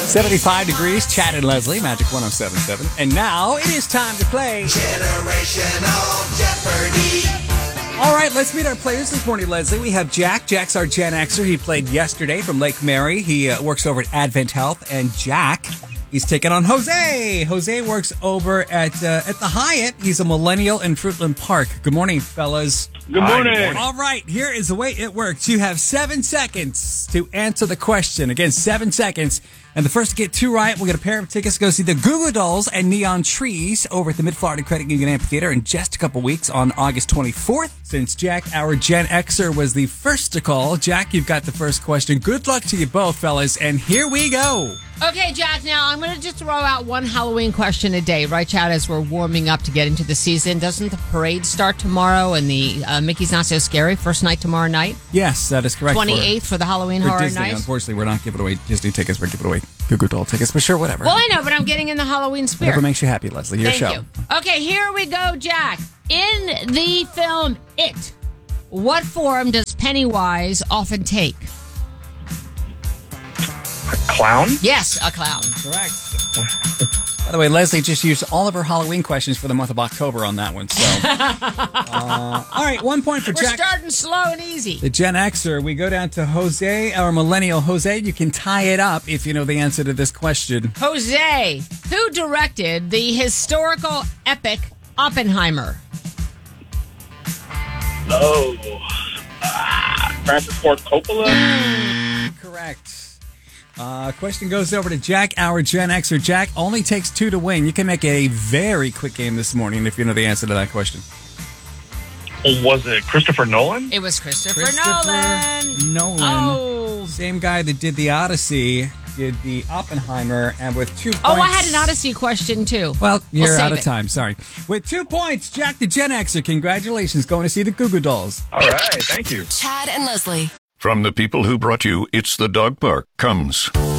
75 degrees, Chad and Leslie, Magic 107.7. And now it is time to play Generational Jeopardy! All right, let's meet our players this morning, Leslie. We have Jack. Jack's our Gen Xer. He played yesterday from Lake Mary. He works over at Advent Health. And Jack, he's taking on Jose. Jose works over at the Hyatt. He's a millennial in Fruitland Park. Good morning, fellas. Good morning. All right, here is the way it works. You have 7 seconds to answer the question. Again, 7 seconds. And the first to get 2 right, we'll get a pair of tickets to go see the Goo Goo Dolls and Neon Trees over at the Mid-Florida Credit Union Amphitheater in just a couple weeks on August 24th. Since Jack, our Gen Xer, was the first to call, Jack, you've got the first question. Good luck to you both, fellas, and here we go. Okay, Jack, now I'm going to just throw out one Halloween question a day, right, Chad, as we're warming up to get into the season. Doesn't the parade start tomorrow and the Mickey's Not So Scary first night tomorrow night? Yes, that is correct. 28th for the Halloween Horror Disney. Night? Unfortunately, we're not giving away Disney tickets. We're giving away Goo Goo Doll tickets, but sure, whatever. Well, I know, but I'm getting in the Halloween spirit. Whatever makes you happy, Leslie. Your show. Thank you. Okay, here we go, Jack. In the film It, what form does Pennywise often take? A clown? Yes, a clown. Correct. By the way, Leslie just used all of her Halloween questions for the month of October on that one. So, all right, 1 point for Jack. We're starting slow and easy. The Gen Xer. We go down to Jose, our millennial. Jose, you can tie it up if you know the answer to this question. Jose, who directed the historical epic Oppenheimer? Oh. Francis Ford Coppola? Correct. Question goes over to Jack, our Gen Xer. Jack, only takes 2 to win. You can make a very quick game this morning if you know the answer to that question. Was it Christopher Nolan? It was Christopher Nolan. Oh. Same guy that did the Odyssey, did the Oppenheimer, and with 2 points. Oh, I had an Odyssey question, too. Well, you're out of it. time. Sorry. With 2 points, Jack, the Gen Xer. Congratulations. Going to see the Goo Goo Dolls. All right, thank you. Chad and Leslie. From the people who brought you It's the Dog Park comes